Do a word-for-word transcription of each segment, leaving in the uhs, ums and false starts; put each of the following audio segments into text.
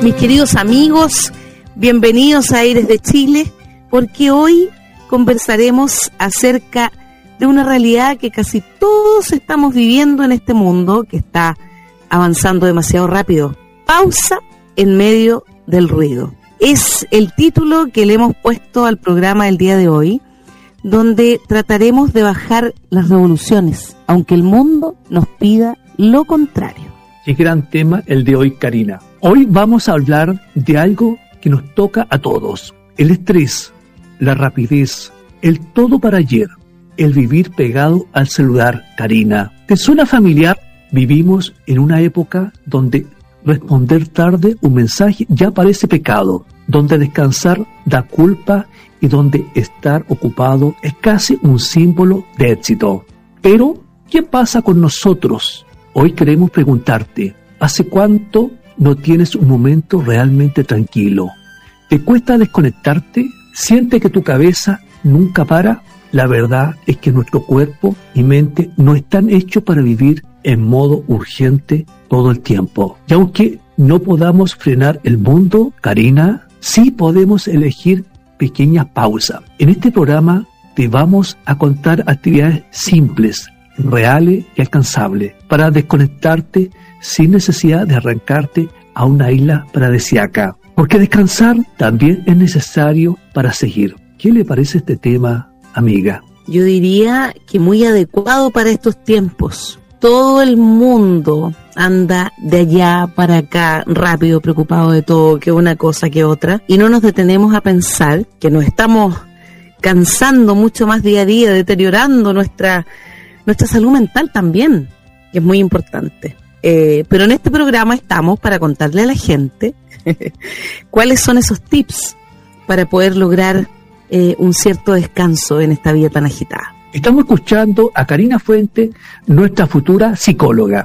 Mis queridos amigos, bienvenidos a Aires de Chile, porque hoy conversaremos acerca de una realidad que casi todos estamos viviendo en este mundo que está avanzando demasiado rápido. Pausa en medio del ruido. Es el título que le hemos puesto al programa del día de hoy, donde trataremos de bajar las revoluciones, aunque el mundo nos pida lo contrario. Qué gran tema el de hoy, Karina. Hoy vamos a hablar de algo que nos toca a todos. El estrés, la rapidez, el todo para ayer, el vivir pegado al celular, Karina. ¿Te suena familiar? Vivimos en una época donde responder tarde un mensaje ya parece pecado, donde descansar da culpa y donde estar ocupado es casi un símbolo de éxito. Pero, ¿qué pasa con nosotros? Hoy queremos preguntarte, ¿hace cuánto no tienes un momento realmente tranquilo? ¿Te cuesta desconectarte? ¿Siente que tu cabeza nunca para? La verdad es que nuestro cuerpo y mente no están hechos para vivir en modo urgente todo el tiempo. Y aunque no podamos frenar el mundo, Karina, sí podemos elegir pequeñas pausas. En este programa te vamos a contar actividades simples, reales y alcanzables para desconectarte sin necesidad de arrancarte a una isla paradisíaca. Porque descansar también es necesario para seguir. ¿Qué le parece este tema, amiga? Yo diría que muy adecuado para estos tiempos. Todo el mundo anda de allá para acá, rápido, preocupado de todo, que una cosa que otra, y no nos detenemos a pensar que nos estamos cansando mucho más día a día, deteriorando nuestra, nuestra salud mental también, que es muy importante. Eh, pero en este programa estamos para contarle a la gente cuáles son esos tips para poder lograr eh, un cierto descanso en esta vida tan agitada. Estamos escuchando a Karina Fuentes, nuestra futura psicóloga.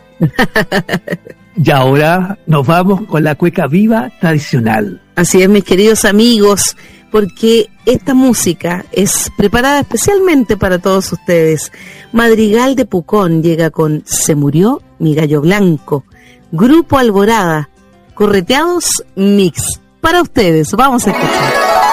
Y ahora nos vamos con la cueca viva tradicional. Así es, mis queridos amigos, porque esta música es preparada especialmente para todos ustedes. Madrigal de Pucón llega con Se murió mi gallo blanco. Grupo Alborada, Correteados Mix. Para ustedes, vamos a escuchar.